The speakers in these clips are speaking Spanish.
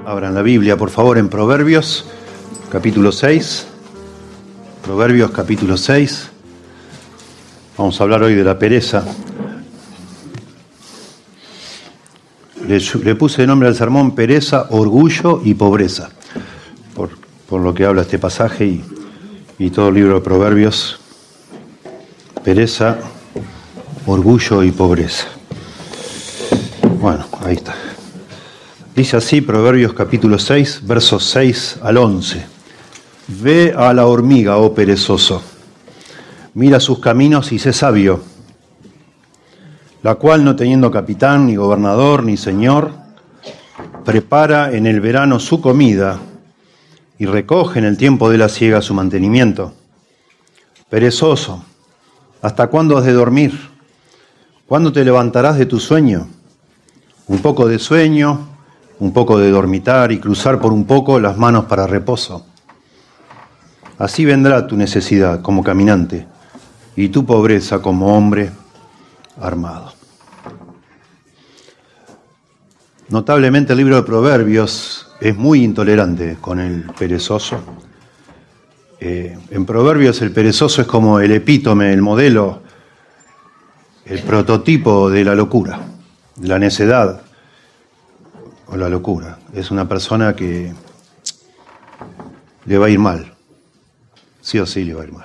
Abran la Biblia, por favor, en Proverbios, capítulo 6. Proverbios, capítulo 6. Vamos a hablar hoy de la pereza. Le puse de nombre al sermón pereza, orgullo y pobreza, por lo que habla este pasaje y todo el libro de Proverbios. Pereza, orgullo y pobreza. Bueno, ahí está. Dice así Proverbios capítulo 6, versos 6 al 11. Ve a la hormiga, oh perezoso, mira sus caminos y sé sabio, la cual, no teniendo capitán, ni gobernador, ni señor, prepara en el verano su comida y recoge en el tiempo de la siega su mantenimiento. Perezoso, ¿hasta cuándo has de dormir? ¿Cuándo te levantarás de tu sueño? Un poco de sueño, un poco de dormitar y cruzar por un poco las manos para reposo. Así vendrá tu necesidad como caminante y tu pobreza como hombre armado. Notablemente el libro de Proverbios es muy intolerante con el perezoso. En Proverbios el perezoso es como el epítome, el modelo, el prototipo de la locura, de la necedad o la locura. Es una persona que le va a ir mal, sí o sí le va a ir mal.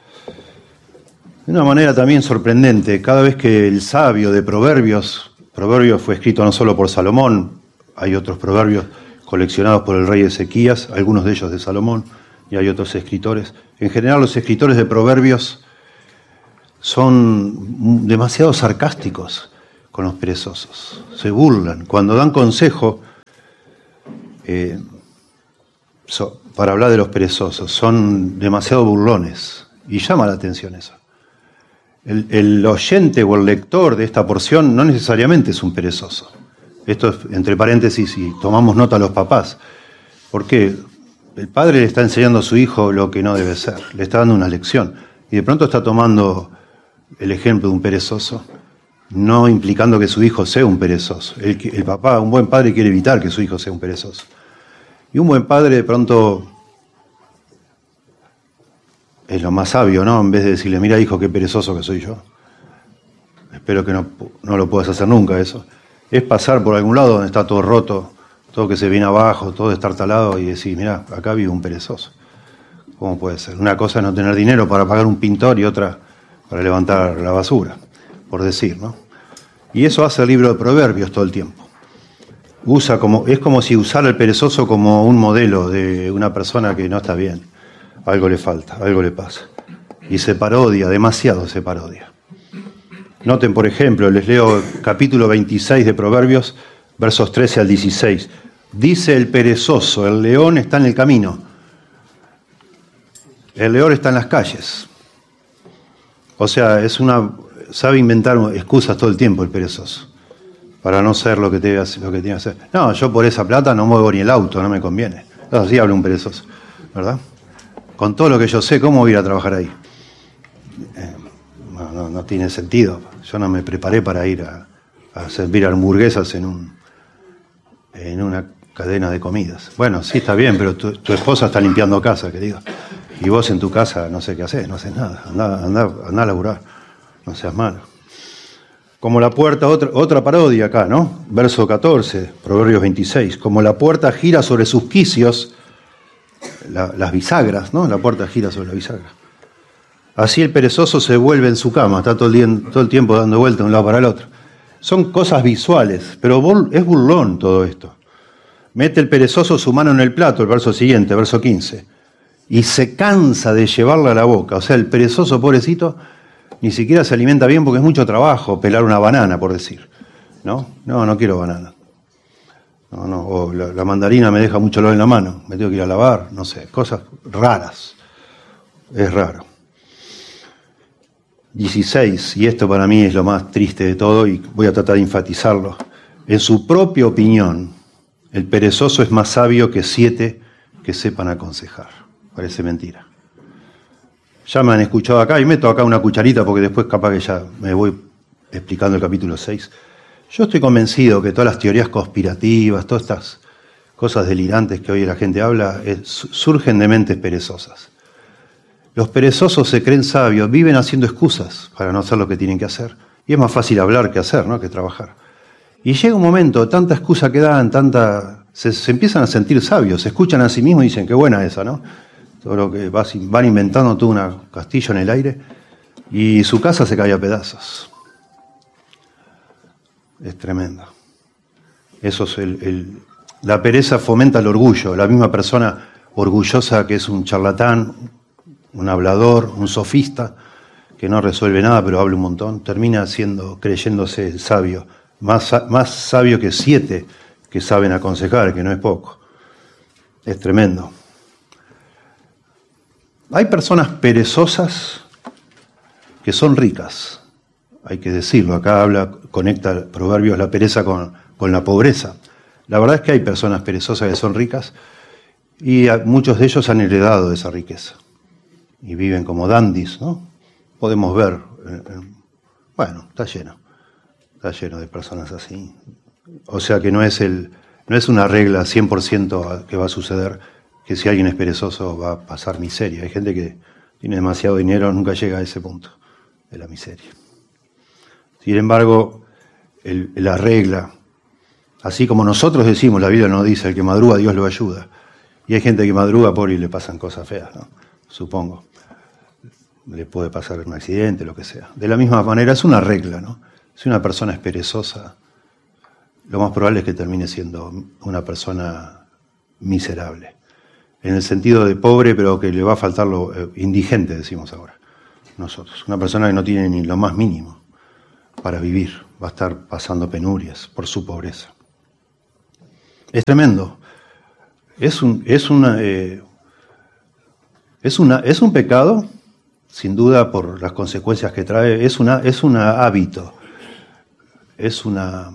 De una manera también sorprendente, cada vez que el sabio de Proverbios fue escrito no solo por Salomón, hay otros proverbios coleccionados por el rey Ezequías, algunos de ellos de Salomón, y hay otros escritores. En general los escritores de Proverbios son demasiado sarcásticos con los perezosos, se burlan. Cuando dan consejo para hablar de los perezosos, son demasiado burlones y llama la atención eso. El oyente o el lector de esta porción no necesariamente es un perezoso. Esto es entre paréntesis y tomamos nota a los papás, porque el padre le está enseñando a su hijo lo que no debe ser, le está dando una lección y de pronto está tomando el ejemplo de un perezoso, no implicando que su hijo sea un perezoso. El papá, un buen padre, quiere evitar que su hijo sea un perezoso. Y un buen padre de pronto es lo más sabio, ¿no? En vez de decirle, mira hijo, qué perezoso que soy yo. Espero que no lo puedas hacer nunca eso. Es pasar por algún lado donde está todo roto, todo que se viene abajo, todo destartalado y decir, mira, acá vive un perezoso. ¿Cómo puede ser? Una cosa es no tener dinero para pagar un pintor y otra para levantar la basura, por decir, ¿no? Y eso hace el libro de Proverbios todo el tiempo. Es como si usara el perezoso como un modelo de una persona que no está bien. Algo le falta, algo le pasa. Y se parodia, demasiado se parodia. Noten, por ejemplo, les leo capítulo 26 de Proverbios, versos 13 al 16. Dice el perezoso, el león está en el camino. El león está en las calles. O sea, sabe inventar excusas todo el tiempo el perezoso, para no ser lo que tiene que hacer. No, yo por esa plata no muevo ni el auto, no me conviene. Así habla un perezoso, ¿verdad? Con todo lo que yo sé, ¿cómo voy a ir a trabajar ahí? No tiene sentido. Yo no me preparé para ir a servir hamburguesas en una cadena de comidas. Bueno, sí, está bien, pero tu esposa está limpiando casa, querido. Y vos en tu casa no sé qué haces, no haces nada. Andá a laburar, no seas malo. Como la puerta, otra parodia acá, ¿no? Verso 14, Proverbios 26. Como la puerta gira sobre sus quicios, las bisagras, ¿no? La puerta gira sobre la bisagra. Así el perezoso se vuelve en su cama, está todo el tiempo dando vueltas de un lado para el otro. Son cosas visuales, pero es burlón todo esto. Mete el perezoso su mano en el plato, el verso siguiente, verso 15, y se cansa de llevarla a la boca. O sea, el perezoso, pobrecito, ni siquiera se alimenta bien porque es mucho trabajo pelar una banana, por decir. No quiero banana. O la mandarina me deja mucho olor en la mano, me tengo que ir a lavar, no sé, cosas raras. Es raro. 16, y esto para mí es lo más triste de todo y voy a tratar de enfatizarlo. En su propia opinión, el perezoso es más sabio que 7 que sepan aconsejar. Parece mentira. Ya me han escuchado acá y meto acá una cucharita porque después capaz que ya me voy explicando el capítulo 6. Yo estoy convencido que todas las teorías conspirativas, todas estas cosas delirantes que hoy la gente habla, surgen de mentes perezosas. Los perezosos se creen sabios, viven haciendo excusas para no hacer lo que tienen que hacer. Y es más fácil hablar que hacer, ¿no? Que trabajar. Y llega un momento, tanta excusa que dan, se empiezan a sentir sabios, se escuchan a sí mismos y dicen, qué buena esa, ¿no? Todo lo que van inventando todo un castillo en el aire y su casa se cae a pedazos. Es tremendo. Eso es la pereza fomenta el orgullo. La misma persona orgullosa que es un charlatán, un hablador, un sofista, que no resuelve nada pero habla un montón, termina creyéndose sabio, más sabio que 7 que saben aconsejar, que no es poco. Es tremendo. Hay personas perezosas que son ricas, hay que decirlo. Acá conecta Proverbios la pereza con la pobreza. La verdad es que hay personas perezosas que son ricas y muchos de ellos han heredado esa riqueza y viven como dandis, ¿no? Podemos ver, bueno, está lleno de personas así. O sea que no es una regla 100% que va a suceder que si alguien es perezoso va a pasar miseria. Hay gente que tiene demasiado dinero, nunca llega a ese punto de la miseria. Sin embargo, la regla, así como nosotros decimos, la Biblia nos dice, el que madruga Dios lo ayuda. Y hay gente que madruga por y le pasan cosas feas, ¿no? Supongo. Le puede pasar un accidente, lo que sea. De la misma manera, es una regla, ¿no? Si una persona es perezosa, lo más probable es que termine siendo una persona miserable. En el sentido de pobre, pero que le va a faltar lo indigente, decimos ahora. Nosotros. Una persona que no tiene ni lo más mínimo para vivir. Va a estar pasando penurias por su pobreza. Es tremendo. Es un pecado, sin duda por las consecuencias que trae. Es un hábito. Es una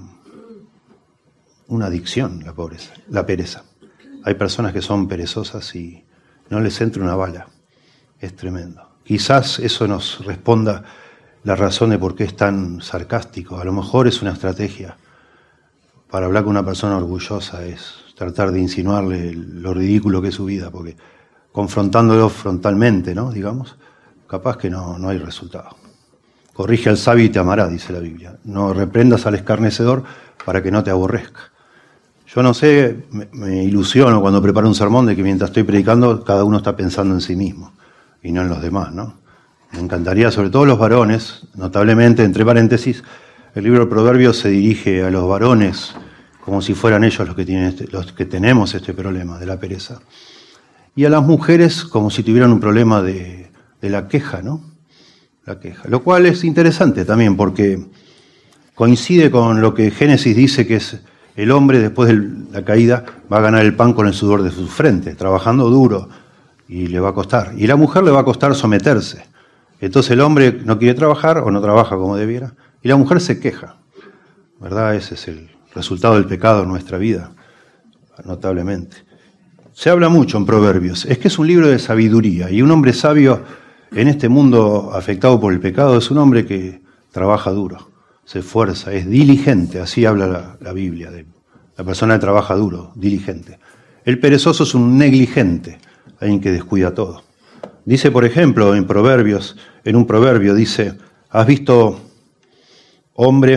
adicción la pereza. Hay personas que son perezosas y no les entra una bala. Es tremendo. Quizás eso nos responda la razón de por qué es tan sarcástico. A lo mejor es una estrategia para hablar con una persona orgullosa, es tratar de insinuarle lo ridículo que es su vida, porque confrontándolo frontalmente, ¿no? Digamos, capaz que no hay resultado. Corrige al sabio y te amará, dice la Biblia. No reprendas al escarnecedor para que no te aborrezca. Yo no sé, me ilusiono cuando preparo un sermón de que mientras estoy predicando, cada uno está pensando en sí mismo y no en los demás, ¿no? Me encantaría, sobre todo los varones, notablemente, entre paréntesis, el libro de Proverbios se dirige a los varones como si fueran ellos los que tenemos este problema de la pereza. Y a las mujeres como si tuvieran un problema de la queja, ¿no? La queja. Lo cual es interesante también porque coincide con lo que Génesis dice que es el hombre después de la caída va a ganar el pan con el sudor de su frente, trabajando duro y le va a costar. Y la mujer le va a costar someterse. Entonces el hombre no quiere trabajar o no trabaja como debiera y la mujer se queja. ¿Verdad? Ese es el resultado del pecado en nuestra vida, notablemente. Se habla mucho en Proverbios. Es que es un libro de sabiduría y un hombre sabio en este mundo afectado por el pecado es un hombre que trabaja duro, se esfuerza, es diligente, así habla la Biblia, de la persona que trabaja duro, diligente. El perezoso es un negligente, alguien que descuida todo. Dice, por ejemplo, en un proverbio dice, ¿has visto hombre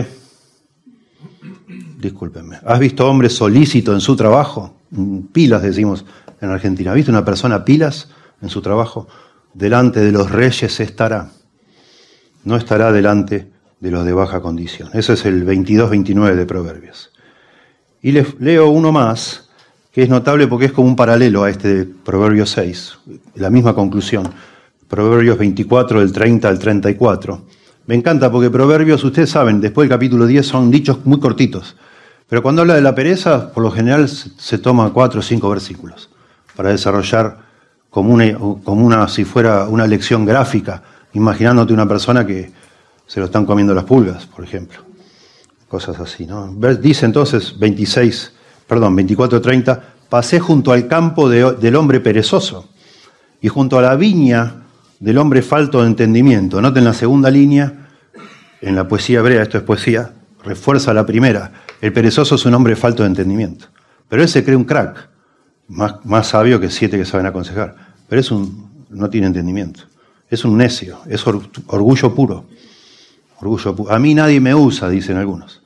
solícito en su trabajo? Pilas, decimos en Argentina. ¿Has visto una persona pilas en su trabajo? Delante de los reyes estará. No estará delante de los de baja condición. Ese es el 22-29 de Proverbios. Y les leo uno más, que es notable porque es como un paralelo a este de Proverbios 6, la misma conclusión. Proverbios 24, del 30 al 34. Me encanta porque Proverbios, ustedes saben, después del capítulo 10 son dichos muy cortitos. Pero cuando habla de la pereza, por lo general se toma 4 o 5 versículos para desarrollar como si fuera una lección gráfica, imaginándote una persona que se lo están comiendo las pulgas, por ejemplo. Cosas así, ¿no? Dice entonces 24:30, pasé junto al campo del hombre perezoso y junto a la viña del hombre falto de entendimiento. Noten la segunda línea, en la poesía hebrea, esto es poesía, refuerza la primera. El perezoso es un hombre falto de entendimiento. Pero él se cree un crack, más sabio que 7 que saben aconsejar. Pero no tiene entendimiento. Es un necio, es orgullo puro. Orgullo puro. A mí nadie me usa, dicen algunos.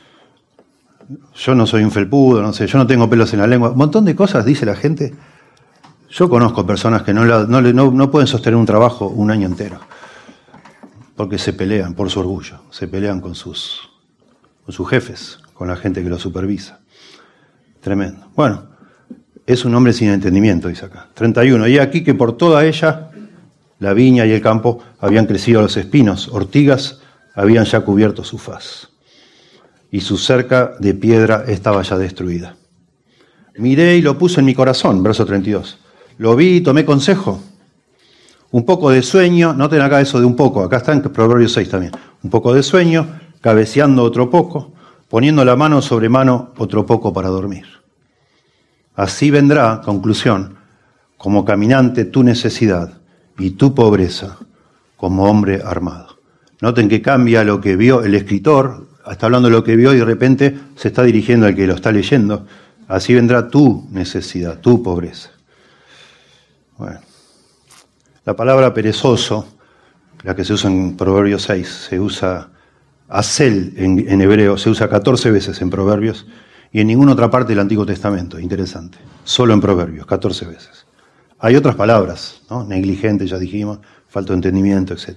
Yo no soy un felpudo, no sé, yo no tengo pelos en la lengua. Un montón de cosas dice la gente. Yo conozco personas que no pueden sostener un trabajo un año entero. Porque se pelean por su orgullo. Se pelean con sus jefes, con la gente que lo supervisa. Tremendo. Bueno, es un hombre sin entendimiento, dice acá. 31. Y aquí que por toda ella, la viña y el campo, habían crecido los espinos, ortigas habían ya cubierto su faz. Y su cerca de piedra estaba ya destruida. Miré y lo puse en mi corazón, verso 32. Lo vi y tomé consejo. Un poco de sueño, noten acá eso de un poco, acá está en Proverbios 6 también. Un poco de sueño, cabeceando otro poco, poniendo la mano sobre mano otro poco para dormir. Así vendrá, conclusión, como caminante tu necesidad y tu pobreza como hombre armado. Noten que cambia lo que vio el escritor, está hablando de lo que vio y de repente se está dirigiendo al que lo está leyendo. Así vendrá tu necesidad, tu pobreza. Bueno. La palabra perezoso, la que se usa en Proverbios 6, se usa azel en hebreo, se usa 14 veces en Proverbios y en ninguna otra parte del Antiguo Testamento. Interesante. Solo en Proverbios, 14 veces. Hay otras palabras, ¿no? Negligente, ya dijimos, falta de entendimiento, etc.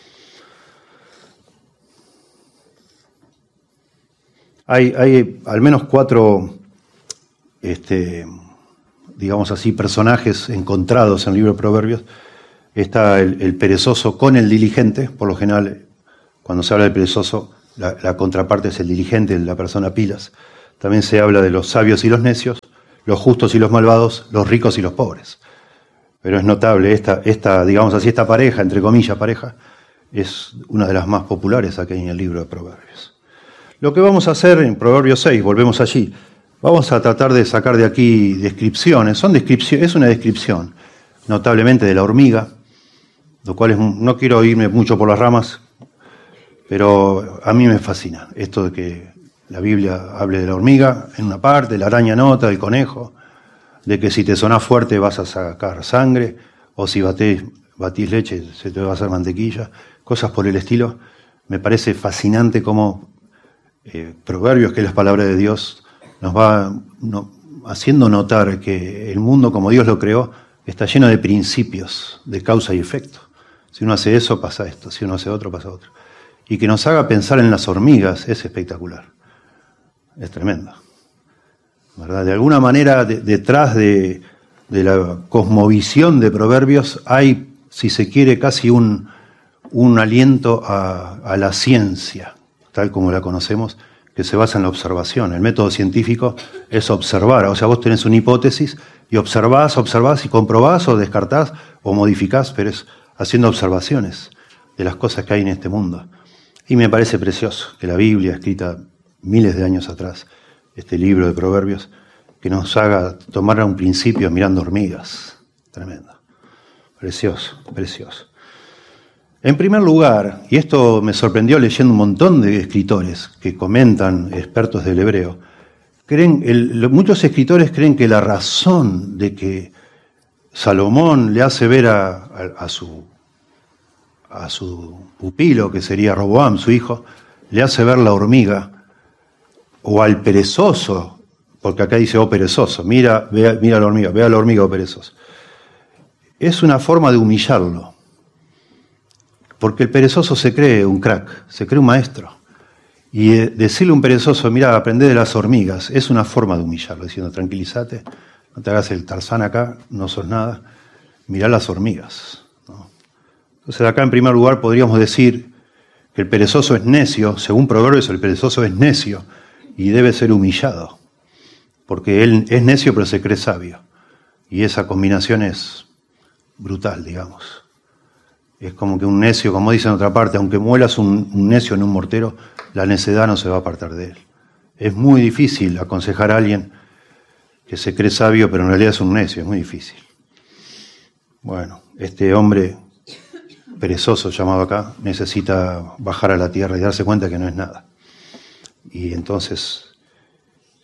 Hay al menos 4, digamos así, personajes encontrados en el libro de Proverbios. Está el perezoso con el diligente. Por lo general, cuando se habla del perezoso, la contraparte es el diligente, la persona pilas. También se habla de los sabios y los necios, los justos y los malvados, los ricos y los pobres. Pero es notable, digamos así, esta pareja, entre comillas pareja, es una de las más populares aquí en el libro de Proverbios. Lo que vamos a hacer en Proverbios 6, volvemos allí, vamos a tratar de sacar de aquí descripciones. Es una descripción notablemente de la hormiga, lo cual no quiero irme mucho por las ramas, pero a mí me fascina esto de que la Biblia hable de la hormiga en una parte, la araña en otra, el conejo, de que si te sonás fuerte vas a sacar sangre, o si batís leche se te va a hacer mantequilla, cosas por el estilo. Me parece fascinante cómo Proverbios, que es la palabra de Dios, nos va haciendo notar que el mundo como Dios lo creó está lleno de principios, de causa y efecto. Si uno hace eso, pasa esto. Si uno hace otro, pasa otro. Y que nos haga pensar en las hormigas es espectacular. Es tremendo. ¿Verdad? De alguna manera, detrás de la cosmovisión de Proverbios hay, si se quiere, casi un aliento a la ciencia, tal como la conocemos, que se basa en la observación. El método científico es observar. O sea, vos tenés una hipótesis y observás y comprobás o descartás o modificás, pero es haciendo observaciones de las cosas que hay en este mundo. Y me parece precioso que la Biblia, escrita miles de años atrás, este libro de Proverbios, que nos haga tomar a un principio mirando hormigas. Tremendo. Precioso, precioso. En primer lugar, y esto me sorprendió leyendo un montón de escritores que comentan, expertos del hebreo, muchos escritores creen que la razón de que Salomón le hace ver a su pupilo, que sería Roboam, su hijo, le hace ver la hormiga, o al perezoso, porque acá dice, oh perezoso, mira la hormiga, ve a la hormiga, oh perezoso. Es una forma de humillarlo, porque el perezoso se cree un crack, se cree un maestro. Y decirle a un perezoso, mira, aprende de las hormigas, es una forma de humillarlo, diciendo, tranquilízate, no te hagas el Tarzán acá, no sos nada, mirá las hormigas, ¿no? Entonces acá en primer lugar podríamos decir que el perezoso es necio, según Proverbios el perezoso es necio y debe ser humillado, porque él es necio pero se cree sabio. Y esa combinación es brutal, digamos. Es como que un necio, como dice en otra parte, aunque muelas un necio en un mortero, la necedad no se va a apartar de él. Es muy difícil aconsejar a alguien que se cree sabio pero en realidad es un necio, es muy difícil. Bueno, este hombre perezoso llamado acá necesita bajar a la tierra y darse cuenta que no es nada. Y entonces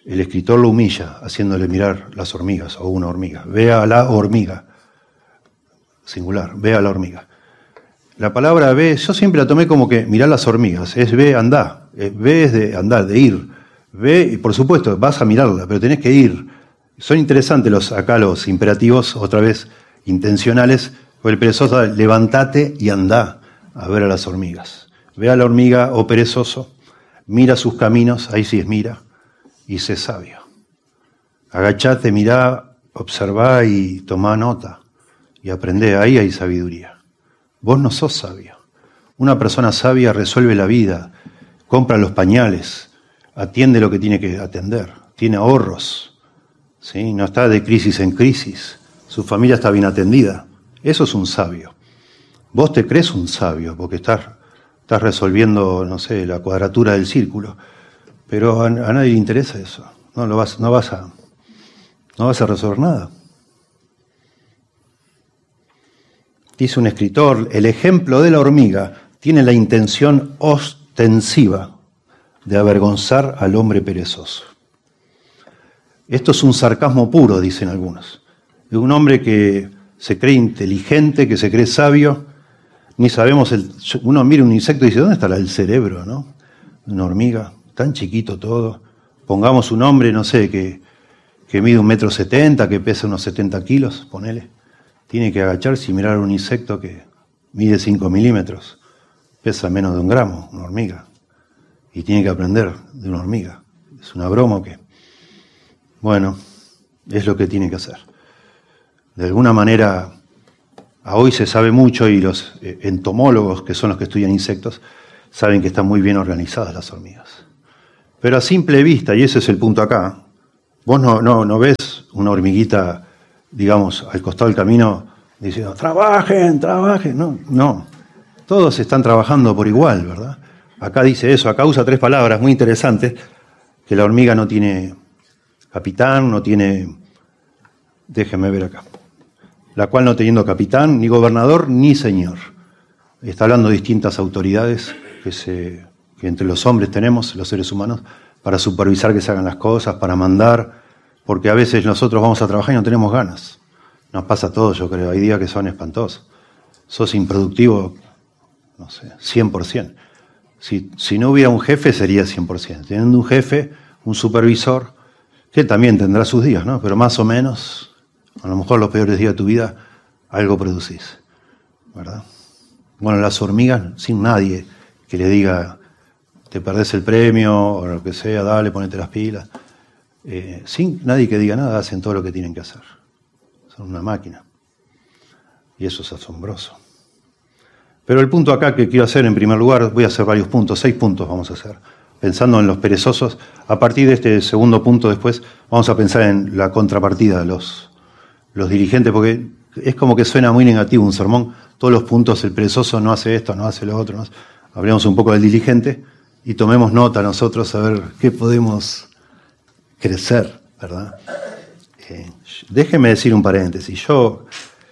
el escritor lo humilla haciéndole mirar las hormigas o una hormiga. Ve a la hormiga, singular, ve a la hormiga. La palabra ve, yo siempre la tomé como que mirar las hormigas, es ve, andá, ve es de andar, de ir. Ve, y por supuesto, vas a mirarla, pero tenés que ir. Son interesantes acá los imperativos, otra vez intencionales, o el perezoso, levantate y andá a ver a las hormigas. Ve a la hormiga, oh perezoso, mira sus caminos, ahí sí es mira, y sé sabio. Agachate, mirá, observá y tomá nota, y aprendé, ahí hay sabiduría. Vos no sos sabio. Una persona sabia resuelve la vida, compra los pañales, atiende lo que tiene que atender, tiene ahorros, ¿sí? No está de crisis en crisis, su familia está bien atendida. Eso es un sabio. Vos te crees un sabio porque estás resolviendo, no sé, la cuadratura del círculo, pero a nadie le interesa eso. No vas a resolver nada. Dice un escritor, el ejemplo de la hormiga tiene la intención ostensiva de avergonzar al hombre perezoso. Esto es un sarcasmo puro, dicen algunos. Es un hombre que se cree inteligente, que se cree sabio, ni sabemos, uno mira un insecto y dice, ¿dónde estará el cerebro, no? Una hormiga, tan chiquito todo. Pongamos un hombre, no sé, que mide 1,70 m, que pesa unos 70 kilos, ponele. Tiene que agacharse y mirar un insecto que mide 5 milímetros, pesa menos de 1 gramo, una hormiga. Y tiene que aprender de una hormiga. Es una broma que, bueno, es lo que tiene que hacer. De alguna manera, a hoy se sabe mucho y los entomólogos, que son los que estudian insectos, saben que están muy bien organizadas las hormigas. Pero a simple vista, y ese es el punto acá, vos no ves una hormiguita, digamos, al costado del camino diciendo, trabajen, no. Todos están trabajando por igual, ¿verdad? Acá dice eso, acá usa 3 palabras muy interesantes, que la hormiga no tiene capitán, no tiene, déjenme ver acá, la cual no teniendo capitán, ni gobernador, ni señor. Está hablando de distintas autoridades que entre los hombres tenemos, los seres humanos, para supervisar que se hagan las cosas, para mandar, porque a veces nosotros vamos a trabajar y no tenemos ganas. Nos pasa a todos, yo creo, hay días que son espantosos. Sos improductivo, no sé, 100%. Si no hubiera un jefe, sería 100%. Teniendo un jefe, un supervisor, que también tendrá sus días, ¿no? Pero más o menos, a lo mejor los peores días de tu vida, algo producís, ¿verdad? Bueno, las hormigas, sin nadie que le diga, te perdés el premio, o lo que sea, dale, ponete las pilas. Sin nadie que diga nada, hacen todo lo que tienen que hacer. Son una máquina. Y eso es asombroso. Pero el punto acá que quiero hacer, en primer lugar, voy a hacer varios puntos, 6 puntos vamos a hacer. Pensando en los perezosos, a partir de este segundo punto después, vamos a pensar en la contrapartida, los dirigentes, porque es como que suena muy negativo un sermón, todos los puntos, el perezoso no hace esto, no hace lo otro, ¿no? Hablemos un poco del diligente y tomemos nota nosotros a ver qué podemos crecer, ¿verdad? Déjenme decir un paréntesis, yo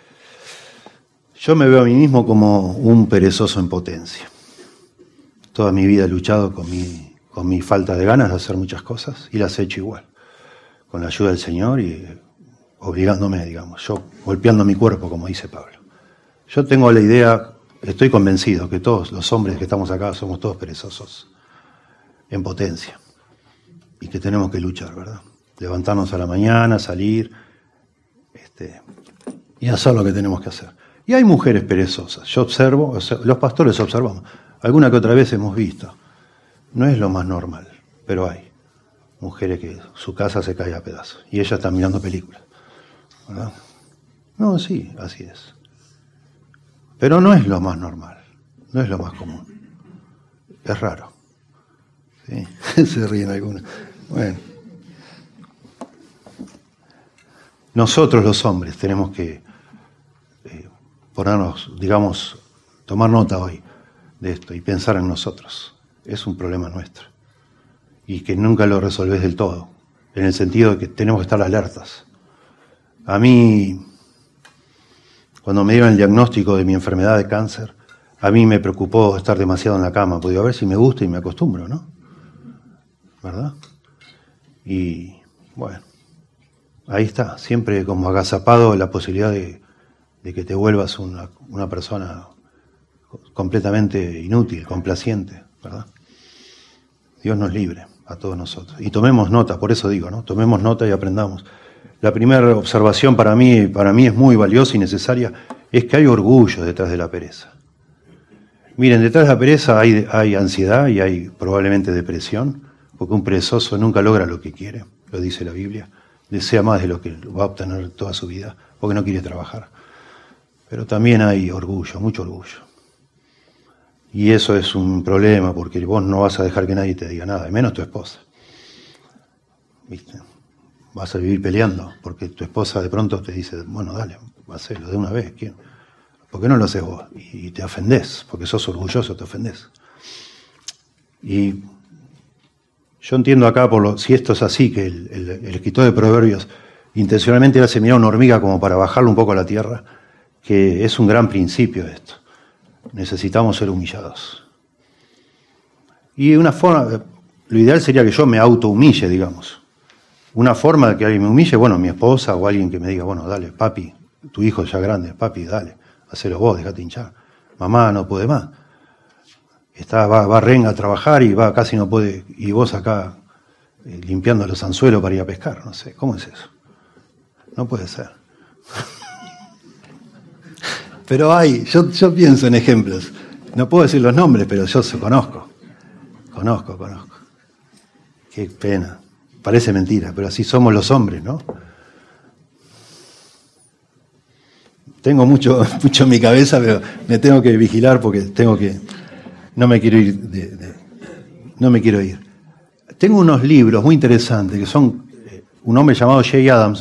me veo a mí mismo como un perezoso en potencia. Toda mi vida he luchado con mi falta de ganas de hacer muchas cosas y las he hecho igual, con la ayuda del Señor y obligándome, digamos, yo golpeando mi cuerpo, como dice Pablo. Yo tengo la idea, estoy convencido que todos los hombres que estamos acá somos todos perezosos en potencia y que tenemos que luchar, ¿verdad? Levantarnos a la mañana, salir y hacer lo que tenemos que hacer. Y hay mujeres perezosas, yo observo, los pastores observamos, alguna que otra vez hemos visto. No es lo más normal, pero hay mujeres que su casa se cae a pedazos y ellas están mirando películas, ¿verdad? No, sí, así es. Pero no es lo más normal, no es lo más común. Es raro. ¿Sí? Se ríen algunos. Bueno. Nosotros los hombres tenemos que ponernos, digamos, tomar nota hoy de esto y pensar en nosotros. Es un problema nuestro. Y que nunca lo resolvés del todo, en el sentido de que tenemos que estar alertas. A mí, cuando me dieron el diagnóstico de mi enfermedad de cáncer, a mí me preocupó estar demasiado en la cama, porque a ver si me gusta y me acostumbro, ¿no? ¿Verdad? Y bueno, ahí está, siempre como agazapado la posibilidad de que te vuelvas una persona completamente inútil, complaciente, ¿verdad? Dios nos libre a todos nosotros. Y tomemos nota, por eso digo, ¿no? Tomemos nota y aprendamos. La primera observación para mí es muy valiosa y necesaria, es que hay orgullo detrás de la pereza. Miren, detrás de la pereza hay ansiedad y hay probablemente depresión, porque un perezoso nunca logra lo que quiere, lo dice la Biblia, desea más de lo que va a obtener toda su vida, porque no quiere trabajar. Pero también hay orgullo, mucho orgullo. Y eso es un problema, porque vos no vas a dejar que nadie te diga nada, y menos tu esposa. ¿Viste? Vas a vivir peleando, porque tu esposa de pronto te dice, bueno, dale, hacelo de una vez, ¿quién? ¿Por qué no lo haces vos? Y te ofendés, porque sos orgulloso, te ofendés. Y yo entiendo acá, si esto es así, que el escritor de Proverbios intencionalmente hace mirar a una hormiga como para bajarlo un poco a la tierra, que es un gran principio esto. Necesitamos ser humillados. Y una forma, lo ideal sería que yo me autohumille, digamos. Una forma de que alguien me humille, bueno, mi esposa o alguien que me diga, bueno, dale, papi, tu hijo ya grande, papi, dale, hacelo vos, dejate hinchar. Mamá no puede más. Va renga a trabajar y casi no puede, y vos acá limpiando los anzuelos para ir a pescar, no sé, ¿cómo es eso? No puede ser. Pero yo pienso en ejemplos. No puedo decir los nombres, pero yo conozco. Conozco. Qué pena. Parece mentira, pero así somos los hombres, ¿no? Tengo mucho en mi cabeza, pero me tengo que vigilar porque no me quiero ir no me quiero ir. Tengo unos libros muy interesantes que son un hombre llamado Jay Adams.